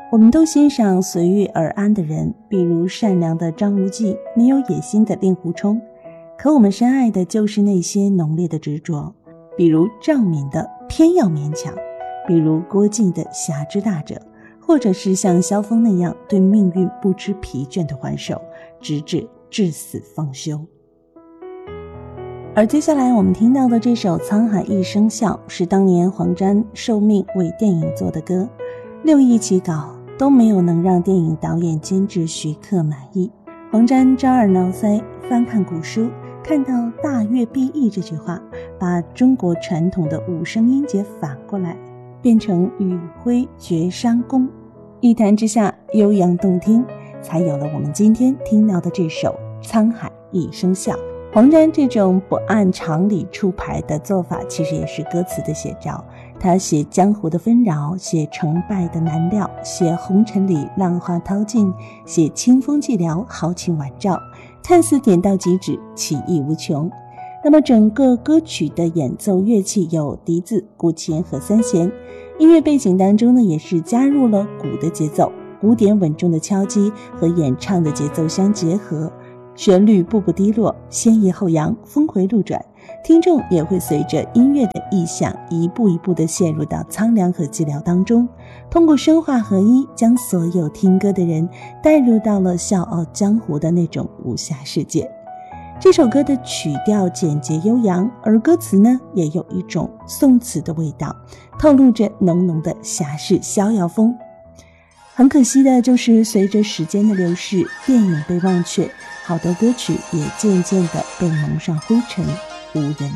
我们都欣赏随遇而安的人，比如善良的张无忌，没有野心的令狐冲。可我们深爱的就是那些浓烈的执着，比如赵敏的偏要勉强，比如郭靖的侠之大者，或者是像萧峰那样对命运不知疲倦的还手，直至至死方休。而接下来我们听到的这首《沧海一声笑》是当年黄沾受命为电影做的歌，6亿起稿都没有能让电影导演监制徐克满意。黄沾抓耳挠腮，翻看古书，看到大乐必易这句话，把中国传统的5声音节反过来变成羽灰绝山宫，一弹之下悠扬动听，才有了我们今天听到的这首《沧海一声笑》。黄沾这种不按常理出牌的做法，其实也是歌词的写照。他写江湖的纷扰，写成败的难料，写红尘里浪花淘尽，写清风寂寥，豪情晚照，看似点到即止，起意无穷。那么整个歌曲的演奏乐器有笛子、古琴和三弦，音乐背景当中呢，也是加入了鼓的节奏，鼓点稳重的敲击和演唱的节奏相结合，旋律步步低落，先抑后扬，峰回路转，听众也会随着音乐的意象一步一步地陷入到苍凉和寂寥当中，通过声画合一，将所有听歌的人带入到了笑傲江湖的那种武侠世界。这首歌的曲调简洁悠扬，而歌词呢也有一种宋词的味道，透露着浓浓的侠士逍遥风。很可惜的就是随着时间的流逝，电影被忘却，好多歌曲也渐渐地被蒙上灰尘，无人